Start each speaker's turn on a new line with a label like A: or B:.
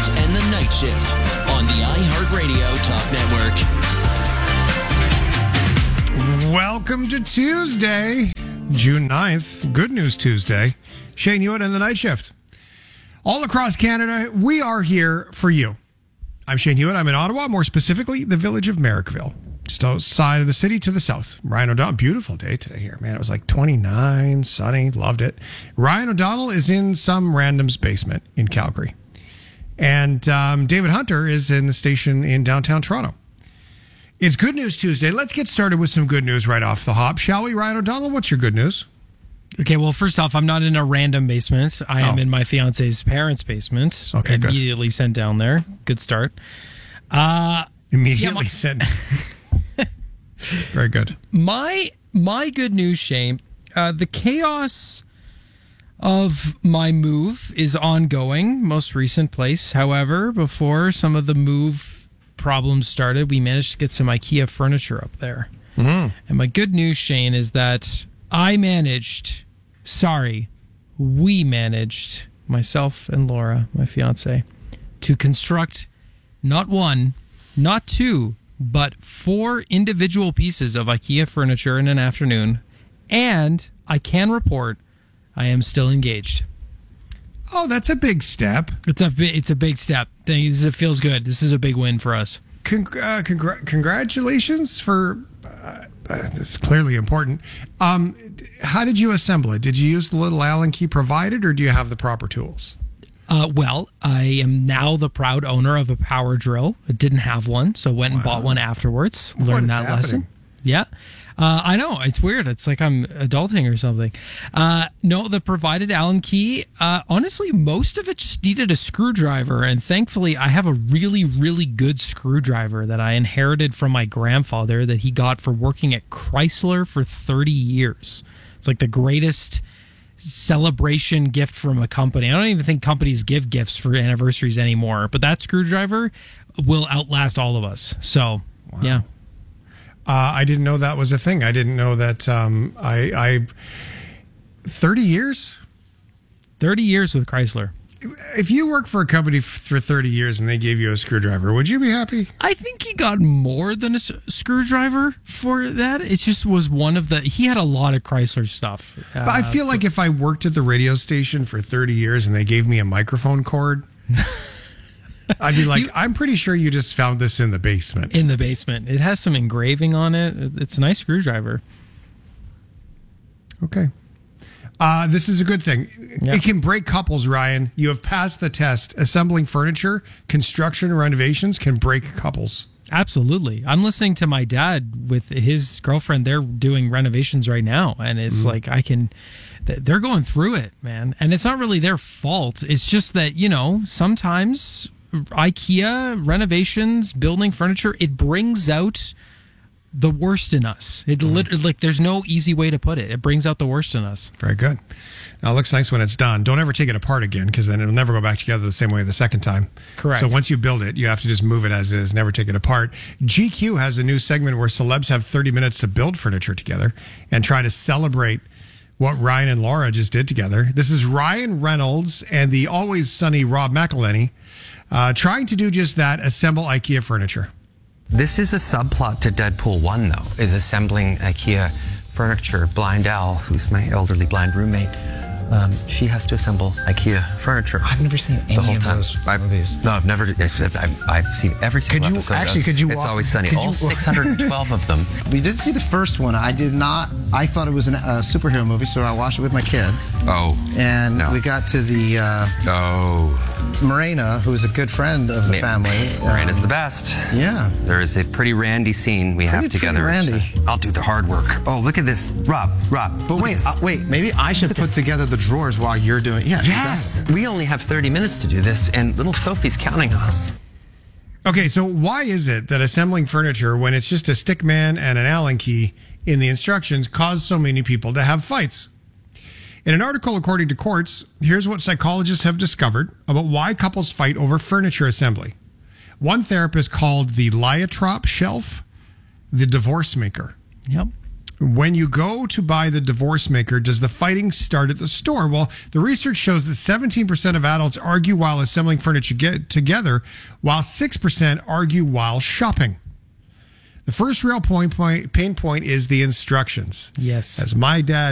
A: Whit and the Night Shift on the iHeartRadio Talk Network.
B: Welcome to Tuesday, June 9th. Good News Tuesday. Shane Hewitt and the Night Shift. All across Canada, we are here for you. I'm Shane Hewitt. I'm in Ottawa, more specifically, the village of Merrickville. Just outside of the city to the south. Ryan O'Donnell, beautiful day today here, man. It was like 29, sunny, loved it. Ryan O'Donnell is in some random's basement in Calgary. And David Hunter is in the station in downtown Toronto. It's Good News Tuesday. Let's get started with some good news right off the hop, shall we? Ryan O'Donnell, what's your good news?
C: Okay, well, first off, I'm not in a random basement. I am in my fiance's parents' basement.
B: Okay,
C: immediately sent down there. Good start.
B: Immediately sent. Very good.
C: My good news, Shane, the chaos of my move is ongoing. Most recent place, however, before some of the move problems started, we managed to get some IKEA furniture up there. Mm-hmm. And my good news, Shane, is that we managed, myself and Laura, my fiance, to construct not one, not two, but 4 individual pieces of IKEA furniture in an afternoon. And I can report I am still engaged.
B: Oh, that's a big step.
C: It's a big step. It feels good. This is a big win for us.
B: Congratulations for... this is clearly important. How did you assemble it? Did you use the little Allen key provided, or do you have the proper tools?
C: Well, I am now the proud owner of a power drill. I didn't have one, so went and bought one afterwards. Learned that lesson. Yeah. I know. It's weird. It's like I'm adulting or something. No, the provided Allen key, honestly, most of it just needed a screwdriver. And thankfully, I have a really, really good screwdriver that I inherited from my grandfather that he got for working at Chrysler for 30 years. It's like the greatest celebration gift from a company. I don't even think companies give gifts for anniversaries anymore, but that screwdriver will outlast all of us. So, yeah.
B: I didn't know that was a thing. I didn't know that 30 years?
C: 30 years with Chrysler.
B: If you work for a company for 30 years and they gave you a screwdriver, would you be happy?
C: I think he got more than a screwdriver for that. It just was he had a lot of Chrysler stuff.
B: But I feel like if I worked at the radio station for 30 years and they gave me a microphone cord, I'd be like, I'm pretty sure you just found this in the basement.
C: In the basement. It has some engraving on it. It's a nice screwdriver.
B: Okay. This is a good thing. Yep. It can break couples, Ryan. You have passed the test. Assembling furniture, construction, renovations can break couples.
C: Absolutely. I'm listening to my dad with his girlfriend. They're doing renovations right now. And it's like they're going through it, man. And it's not really their fault. It's just that, sometimes IKEA renovations, building furniture, it brings out the worst in us. It literally, there's no easy way to put it. It brings out the worst in us.
B: Very good. Now, it looks nice when it's done. Don't ever take it apart again, because then it'll never go back together the same way the second time.
C: Correct.
B: So once you build it, you have to just move it as is, never take it apart. GQ has a new segment where celebs have 30 minutes to build furniture together and try to celebrate what Ryan and Laura just did together. This is Ryan Reynolds and the always sunny Rob McElhenney trying to do just that, assemble IKEA furniture.
D: This is a subplot to Deadpool 1, though, is assembling IKEA furniture. Blind Al, who's my elderly blind roommate, she has to assemble IKEA furniture.
E: I've never seen any of those movies.
D: No, I've never. I've seen every single episode.
E: It's
D: Always Sunny. All 612 of them.
E: We did see the first one. I did not. I thought it was a superhero movie, so I watched it with my kids.
D: Oh.
E: And we got to the Morena, who's a good friend of the family.
D: Morena's the best.
E: Yeah.
D: There is a pretty randy scene we have together.
E: Randy.
D: I'll do the hard work. Oh, look at this. Rob.
E: But wait, maybe I should put together the drawers while you're doing it. Yeah.
D: Yes.
E: Exactly.
D: We only have 30 minutes to do this, and little Sophie's counting on us.
B: Okay, so why is it that assembling furniture, when it's just a stick man and an Allen key in the instructions, cause so many people to have fights? In an article, according to Quartz, here's what psychologists have discovered about why couples fight over furniture assembly. One therapist called the Liotrop shelf the divorce maker.
C: Yep.
B: When you go to buy the divorce maker, does the fighting start at the store? Well, the research shows that 17% of adults argue while assembling furniture together, while 6% argue while shopping. The first real pain point is the instructions.
C: Yes.
B: As my dad